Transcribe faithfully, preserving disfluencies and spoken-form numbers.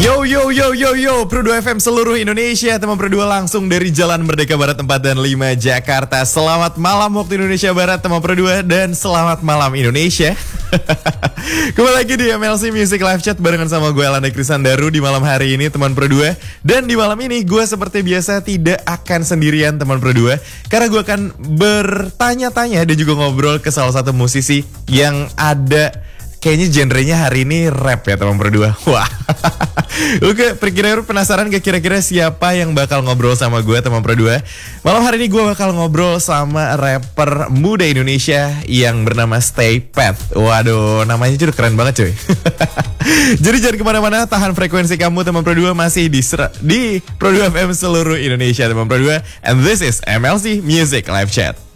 Yo yo yo yo yo Pro dua F M seluruh Indonesia, teman Pro dua langsung dari Jalan Merdeka Barat empat dan lima Jakarta. Selamat malam waktu Indonesia Barat teman Pro dua, dan selamat malam Indonesia. Kembali lagi di M L C Music Live Chat barengan sama gue Elanda Krisandaru di malam hari ini teman Pro dua. Dan di malam ini gue seperti biasa tidak akan sendirian teman Pro dua, karena gue akan bertanya-tanya dan juga ngobrol ke salah satu musisi yang ada, kayaknya genrenya hari ini rap ya teman Pro dua. Wah. Oke, kira-kira penasaran gak kira-kira siapa yang bakal ngobrol sama gue teman Pro dua? Malam hari ini gue bakal ngobrol sama rapper muda Indonesia yang bernama Stay Pat. Waduh, namanya juga keren banget cuy. Jadi jangan kemana-mana, tahan frekuensi kamu teman Pro dua, masih di, di Pro dua F M seluruh Indonesia teman Pro dua. And this is M L C Music Live Chat.